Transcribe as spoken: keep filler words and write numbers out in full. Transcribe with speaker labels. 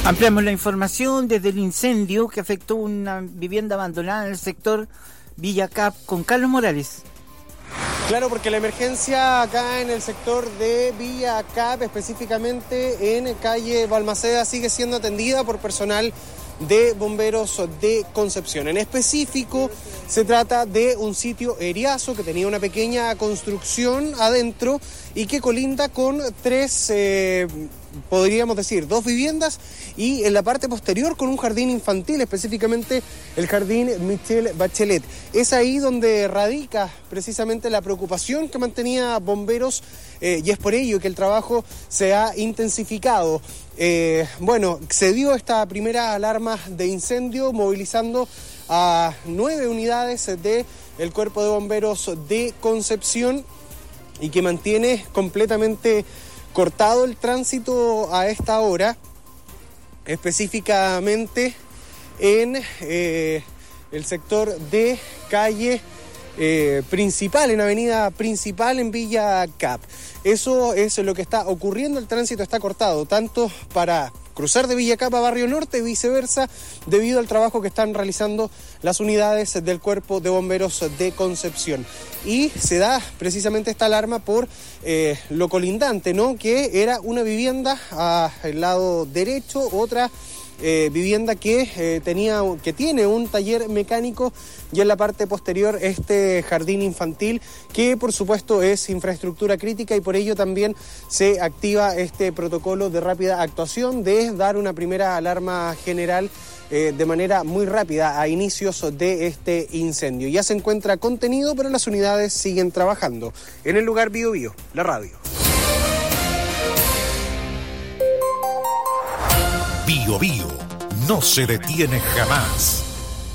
Speaker 1: Ampliamos la información desde el incendio que afectó una vivienda abandonada en el sector Villa Cap con Carlos Morales.
Speaker 2: Claro, porque la emergencia acá en el sector de Villa Cap, específicamente en calle Balmaceda, sigue siendo atendida por personal de bomberos de Concepción. En específico, se trata de un sitio eriazo que tenía una pequeña construcción adentro y que colinda con tres, eh, podríamos decir, dos viviendas y en la parte posterior con un jardín infantil, específicamente el jardín Michelle Bachelet. Es ahí donde radica precisamente la preocupación que mantenía bomberos eh, y es por ello que el trabajo se ha intensificado. Eh, bueno, se dio esta primera alarma de incendio movilizando a nueve unidades del Cuerpo de Bomberos de Concepción y que mantiene completamente cortado el tránsito a esta hora, específicamente en eh, el sector de calle eh, principal, en avenida principal en Villa Cap. Eso es lo que está ocurriendo, el tránsito está cortado, tanto para cruzar de Villa Cap a Barrio Norte y viceversa, debido al trabajo que están realizando las unidades del Cuerpo de Bomberos de Concepción. Y se da precisamente esta alarma por eh, lo colindante, ¿no? Que era una vivienda al lado derecho, otra eh, vivienda que eh, tenía, que tiene un taller mecánico y en la parte posterior este jardín infantil que por supuesto es infraestructura crítica y por ello también se activa este protocolo de rápida actuación de dar una primera alarma general eh, de manera muy rápida a inicios de este incendio. Ya se encuentra contenido, pero las unidades siguen trabajando. En el lugar Bio Bio, la radio.
Speaker 3: Bio Bio no se detiene jamás.